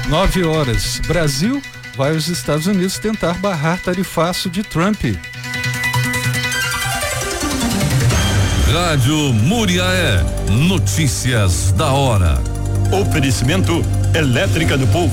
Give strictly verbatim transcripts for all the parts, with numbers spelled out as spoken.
Nove horas. Brasil vai aos Estados Unidos tentar barrar tarifaço de Trump. Rádio Muriaé. Notícias da hora. Oferecimento Elétrica do Povo.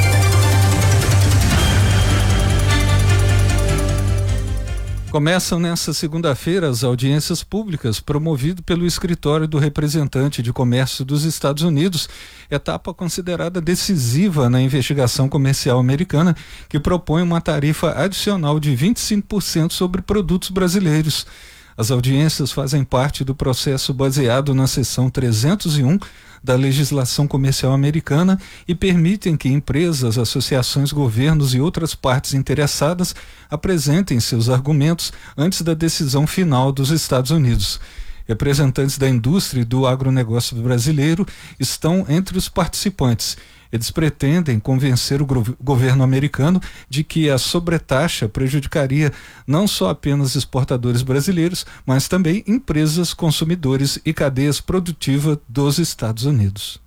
Começam nesta segunda-feira as audiências públicas promovido pelo Escritório do Representante de Comércio dos Estados Unidos, etapa considerada decisiva na investigação comercial americana, que propõe uma tarifa adicional de vinte e cinco por cento sobre produtos brasileiros. As audiências fazem parte do processo baseado na seção trezentos e um da legislação comercial americana e permitem que empresas, associações, governos e outras partes interessadas apresentem seus argumentos antes da decisão final dos Estados Unidos. Representantes da indústria e do agronegócio brasileiro estão entre os participantes. Eles pretendem convencer o governo americano de que a sobretaxa prejudicaria não só apenas exportadores brasileiros, mas também empresas, consumidores e cadeias produtivas dos Estados Unidos.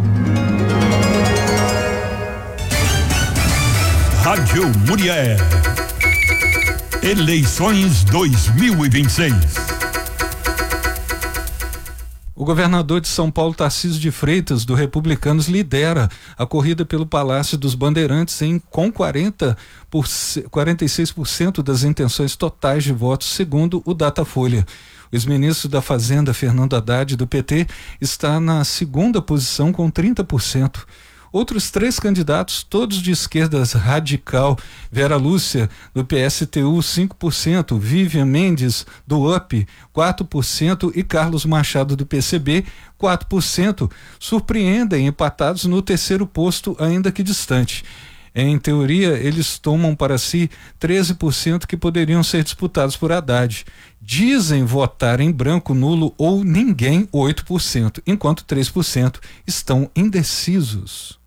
Rádio Muriaé. Eleições dois mil e vinte e seis. O governador de São Paulo, Tarcísio de Freitas, do Republicanos, lidera a corrida pelo Palácio dos Bandeirantes em, com quarenta por, quarenta e seis por cento das intenções totais de votos, segundo o Datafolha. O ex-ministro da Fazenda, Fernando Haddad, do P T, está na segunda posição com trinta por cento. Outros três candidatos, todos de esquerda radical: Vera Lúcia, do P S T U, cinco por cento, Vivian Mendes, do U P, quatro por cento e Carlos Machado, do P C B, quatro por cento, surpreendem empatados no terceiro posto, ainda que distante. Em teoria, eles tomam para si treze por cento que poderiam ser disputados por Haddad. Dizem votar em branco, nulo ou ninguém, oito por cento, enquanto três por cento estão indecisos.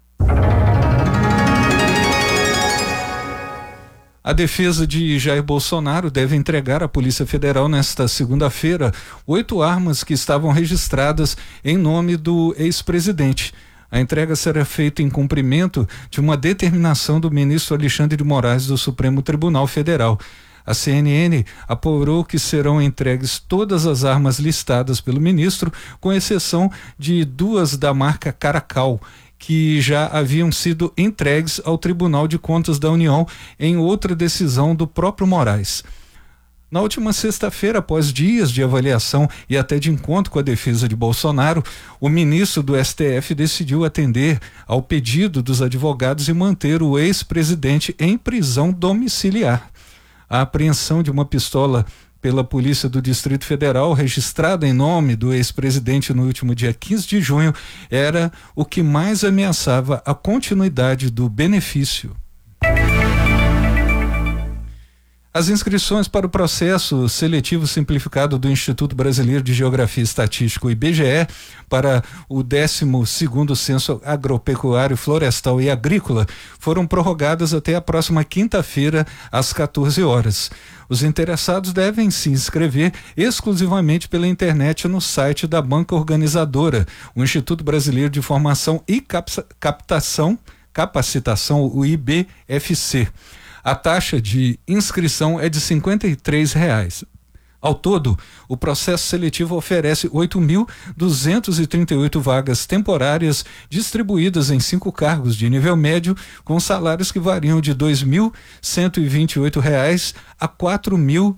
A defesa de Jair Bolsonaro deve entregar à Polícia Federal nesta segunda-feira oito armas que estavam registradas em nome do ex-presidente. A entrega será feita em cumprimento de uma determinação do ministro Alexandre de Moraes do Supremo Tribunal Federal. A C N N apurou que serão entregues todas as armas listadas pelo ministro, com exceção de duas da marca Caracal, que já haviam sido entregues ao Tribunal de Contas da União em outra decisão do próprio Moraes. Na última sexta-feira, após dias de avaliação e até de encontro com a defesa de Bolsonaro, o ministro do S T F decidiu atender ao pedido dos advogados e manter o ex-presidente em prisão domiciliar. A apreensão de uma pistola pela Polícia do Distrito Federal, registrada em nome do ex-presidente no último dia quinze de junho, era o que mais ameaçava a continuidade do benefício. As inscrições para o processo seletivo simplificado do Instituto Brasileiro de Geografia e Estatística, o I B G E, para o décimo segundo Censo Agropecuário, Florestal e Agrícola, foram prorrogadas até a próxima quinta-feira, às quatorze horas. Os interessados devem se inscrever exclusivamente pela internet no site da banca organizadora, o Instituto Brasileiro de Formação e Captação, Capacitação, o I B F C. A taxa de inscrição é de cinquenta e três reais. Ao todo, o processo seletivo oferece oito mil duzentas e trinta e oito vagas temporárias distribuídas em cinco cargos de nível médio, com salários que variam de dois mil cento e vinte e oito reais a quatro mil